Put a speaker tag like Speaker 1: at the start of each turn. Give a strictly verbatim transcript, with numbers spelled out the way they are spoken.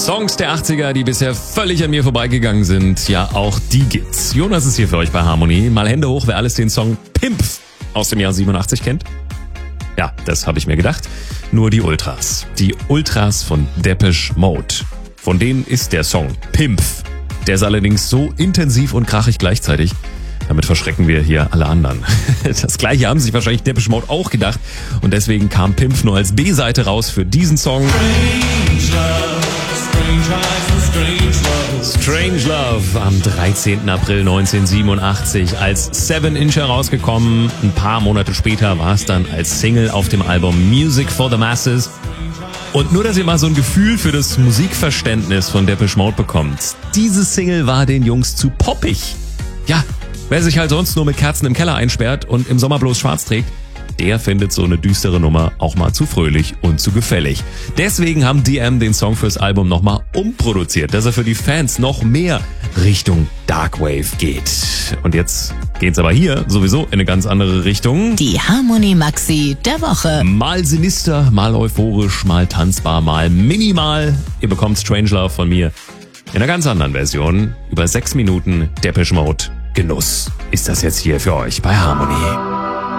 Speaker 1: Songs der achtziger, die bisher völlig an mir vorbeigegangen sind, ja auch die gibt's. Jonas ist hier für euch bei Harmony. Mal Hände hoch, wer alles den Song Pimp aus dem Jahr siebenundachtzig kennt. Ja, das habe ich mir gedacht. Nur die Ultras. Die Ultras von Depeche Mode. Von denen ist der Song Pimp. Der ist allerdings so intensiv und krachig gleichzeitig. Damit verschrecken wir hier alle anderen. Das gleiche haben sich wahrscheinlich Depeche Mode auch gedacht. Und deswegen kam Pimp nur als B-Seite raus für diesen Song. Strange Love am dreizehnten April neunzehnhundertsiebenundachtzig als seven Inch herausgekommen. Ein paar Monate später war es dann als Single auf dem Album Music for the Masses. Und nur, dass ihr mal so ein Gefühl für das Musikverständnis von Depeche Mode bekommt. Diese Single war den Jungs zu poppig. Ja, wer sich halt sonst nur mit Kerzen im Keller einsperrt und im Sommer bloß schwarz trägt, der findet so eine düstere Nummer auch mal zu fröhlich und zu gefällig. Deswegen haben D M den Song fürs Album nochmal umproduziert, dass er für die Fans noch mehr Richtung Darkwave geht. Und jetzt geht's aber hier sowieso in eine ganz andere Richtung.
Speaker 2: Die Harmony Maxi der Woche.
Speaker 1: Mal sinister, mal euphorisch, mal tanzbar, mal minimal. Ihr bekommt Strange Love von mir in einer ganz anderen Version. Über sechs Minuten Depeche Mode Genuss ist das jetzt hier für euch bei Harmony.